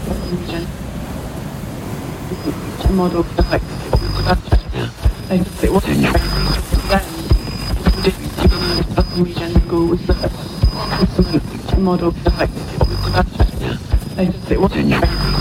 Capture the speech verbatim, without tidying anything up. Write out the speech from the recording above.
model like I just it wasn't then region school was the model like I just it wasn't